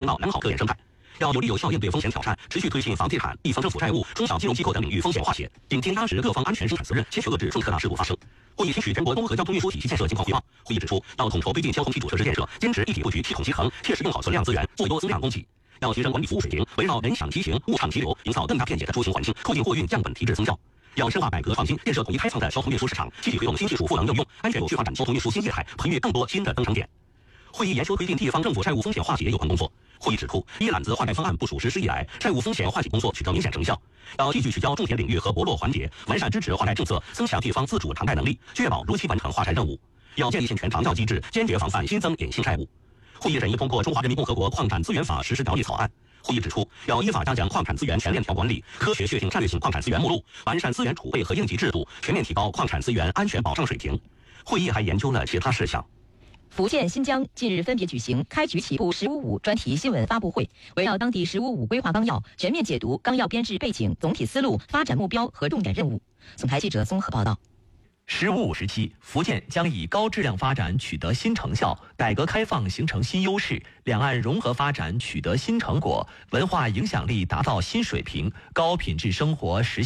貌良好科研生态。要有力有效应对风险挑战，持续推进房地产、地方政府债务、中小金融机构等领域风险化解，并紧压实各方安全生产责任，切实遏制重特大事故发生。会议听取全国综合交通运输体系建设情况汇报。会议指出，要统筹推进交通基础设施建设，坚持一体布局、系统集成，切实用好存量资源，做多增量供给。要提升管理服务水平，围绕人享骑行、物畅其流，营造更加便捷的出行环境，促进货运降本提质增效。要深化改革创新，建设统一开放的交通运输市场，积极推动新技术赋能应用，安全有序发展交通运输新业态，培育更多新的登场点。会议研究推进地方政府债务风险化解有关工作。会议指出，一揽子化债方案部署实施以来，债务风险化解工作取得明显成效。要继续聚焦重点领域和薄弱环节，完善支持化债政策，增强地方自主偿债能力，确保如期完成化债任务。要建立健全偿照机制，坚决防范新增隐性债务。会议审议通过《中华人民共和国矿产资源法实施条例》草案。会议指出，要依法加强矿产资源全链条管理，科学确定战略性矿产资源目录，完善资源储备和应急制度，全面提高矿产资源安全保障水平。会议还研究了其他事项。 福建、新疆近日分别举行开局起步“十五五”专题新闻发布会，围绕当地“十五五”规划纲要全面解读纲要编制背景、总体思路、发展目标和重点任务。总台记者综合报道。 “15+5”时期，福建将以高质量发展取得新成效，改革开放形成新优势，两岸融合发展取得新成果，文化影响力达到新水平，高品质生活实现